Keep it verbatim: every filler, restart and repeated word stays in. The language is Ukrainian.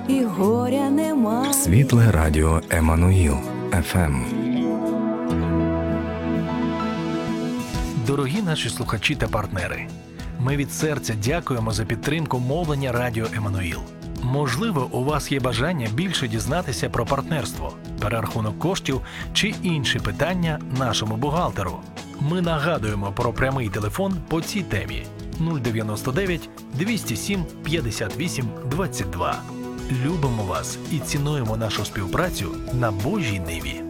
і горя немає. Світле радіо Еммануїл еф ем. Дорогі наші слухачі та партнери, ми від серця дякуємо за підтримку мовлення Радіо Еммануїл. Можливо, у вас є бажання більше дізнатися про партнерство, перерахунок коштів чи інші питання нашому бухгалтеру. Ми нагадуємо про прямий телефон по цій темі нуль дев'яносто дев'ять двісті сім п'ятдесят вісім двадцять два. Любимо вас і цінуємо нашу співпрацю на Божій ниві.